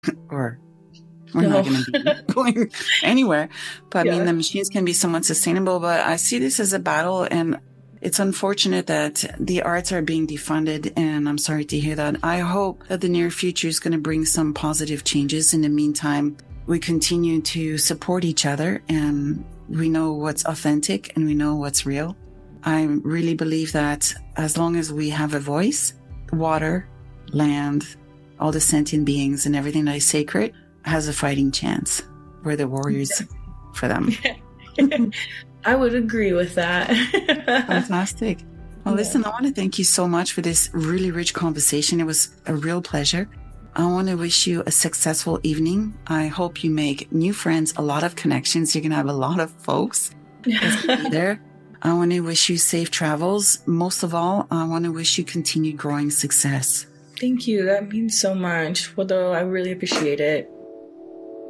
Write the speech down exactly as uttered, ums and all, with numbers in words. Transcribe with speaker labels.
Speaker 1: or we're
Speaker 2: No.
Speaker 1: not going to be going anywhere. But I
Speaker 2: Yeah.
Speaker 1: mean, the machines can be somewhat sustainable, but I see this as a battle, and it's unfortunate that the arts are being defunded, and I'm sorry to hear that. I hope that the near future is going to bring some positive changes. In the meantime, we continue to support each other, and we know what's authentic and we know what's real. I really believe that as long as we have a voice, water, land, all the sentient beings and everything that is sacred has a fighting chance. We're the warriors for them.
Speaker 2: I would agree with that.
Speaker 1: Fantastic. Well,
Speaker 2: Yeah.
Speaker 1: listen, I want to thank you so much for this really rich conversation. It was a real pleasure. I want to wish you a successful evening. I hope you make new friends, a lot of connections. You're going to have a lot of folks that's gonna be there. I want to wish you safe travels. Most of all, I want to wish you continued growing success.
Speaker 2: Thank you. That means so much. Although I really appreciate it.